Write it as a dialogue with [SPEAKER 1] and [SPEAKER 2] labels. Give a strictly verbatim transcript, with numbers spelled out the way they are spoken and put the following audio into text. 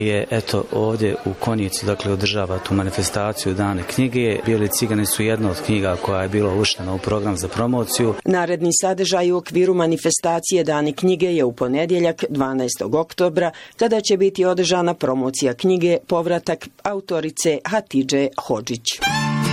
[SPEAKER 1] je eto ovdje u Konjicu, dakle održava tu manifestaciju Dane knjige. Bijeli cigani su jedna od knjiga koja je bila uvrštena u program za promociju.
[SPEAKER 2] Naredni sadržaj u okviru manifestacije Dane knjige je u ponedjeljak dvanaestog oktobra, kada će biti održana promocija knjige Povratak autorice Hatidže Hodžić.